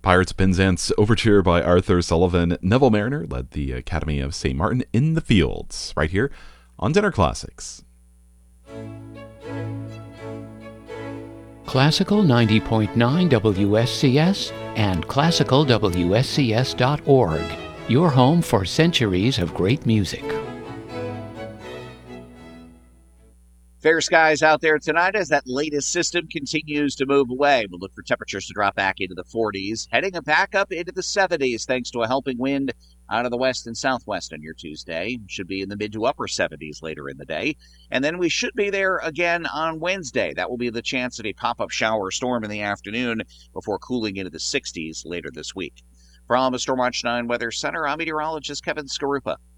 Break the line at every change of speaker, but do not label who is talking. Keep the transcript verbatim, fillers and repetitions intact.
Pirates of Penzance Overture by Arthur Sullivan. Neville Mariner led the Academy of Saint Martin in the Fields, right here on Dinner Classics.
Classical ninety point nine W S C S and classical W S C S dot org, your home for centuries of great music.
Fair skies out there tonight as that latest system continues to move away. We'll look for temperatures to drop back into the forties, heading back up into the seventies thanks to a helping wind out of the west and southwest on your Tuesday. Should be in the mid to upper seventies later in the day. And then we should be there again on Wednesday. That will be the chance of a pop-up shower or storm in the afternoon before cooling into the sixties later this week. From the Stormwatch nine Weather Center, I'm meteorologist Kevin Skarupa.